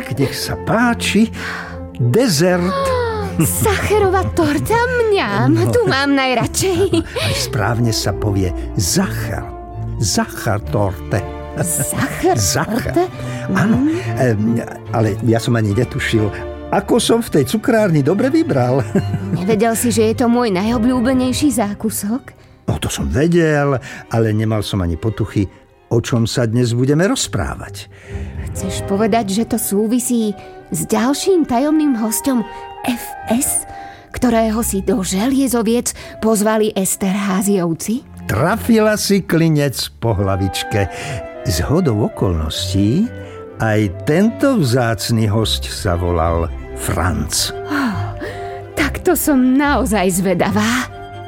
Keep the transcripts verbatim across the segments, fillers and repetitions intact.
Tak, nech sa páči. Dezert. Sacherová torta, mňam, no. Tu mám najradšej. Aj správne sa povie Zachar. Zachar torte. Zachar torte? Áno, mm. ale ja som ani netušil, ako som v tej cukrárni dobre vybral. Nevedel si, že je to môj najobľúbenejší zákusok? No to som vedel, ale nemal som ani potuchy, o čom sa dnes budeme rozprávať. Chceš povedať, že to súvisí s ďalším tajomným hosťom ef es, ktorého si do Želiezoviec pozvali Esterházyovci? Trafila si klinec po hlavičke. Zhodou okolností aj tento vzácny hosť sa volal Franc. Oh, tak to som naozaj zvedavá.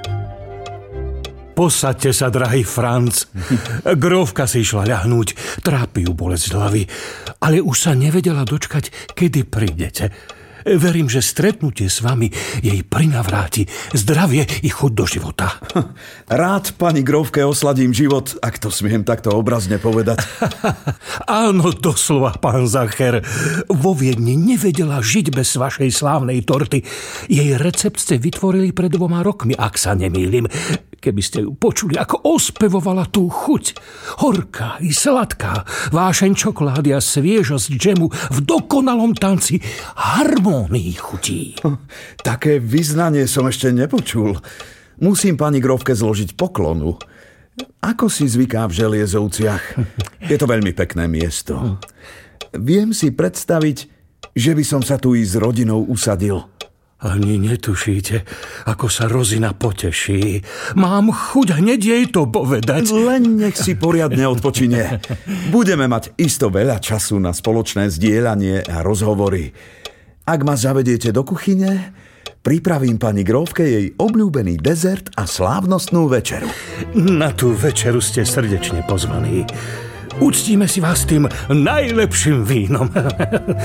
Posaďte sa, drahý Franc. Grófka si išla ľahnúť, trápi ju bolesť hlavy, ale už sa nevedela dočkať, kedy prídete. Verím, že stretnutie s vami jej prinavráti zdravie i chuť do života. Rád pani grófke osladím život, ak to smiem takto obrazne povedať. Áno, doslova, pán Zacher. Vo Viedni nevedela žiť bez vašej slávnej torty. Jej recept ste vytvorili pred dvoma rokmi, ak sa nemýlim. Keby ste ju počuli, ako ospevovala tú chuť. Horká i sladká, vášeň čokolády a sviežosť džemu v dokonalom tanci harmónii chutí. Také vyznanie som ešte nepočul. Musím pani grófke zložiť poklonu. Ako si zvyká v Želiezovciach? Je to veľmi pekné miesto. Viem si predstaviť, že by som sa tu i s rodinou usadil. Ani netušíte, ako sa Rozina poteší. Mám chuť hneď jej to povedať. Len nech si poriadne odpočinie. Budeme mať isto veľa času na spoločné zdieľanie a rozhovory. Ak ma zavediete do kuchyne, pripravím pani grófke jej obľúbený dezert a slávnostnú večeru. Na tú večeru ste srdečne pozvaní. Uctíme si vás tým najlepším vínom.